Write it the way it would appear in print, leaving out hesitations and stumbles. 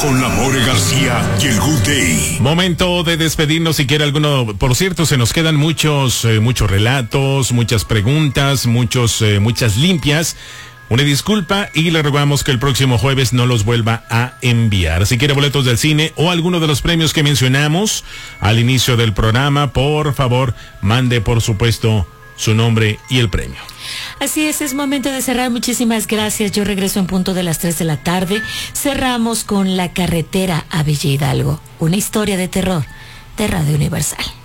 con la More García y el Good Day. Momento de despedirnos, si quiere alguno. Por cierto, se nos quedan muchos relatos, muchas preguntas, muchas limpias. Una disculpa y le rogamos que el próximo jueves no los vuelva a enviar. Si quiere boletos del cine o alguno de los premios que mencionamos al inicio del programa, por favor, mande por supuesto su nombre y el premio. Así es momento de cerrar. Muchísimas gracias. Yo regreso en punto de las 3 de la tarde. Cerramos con La carretera a Villa Hidalgo, una historia de terror de Radio Universal.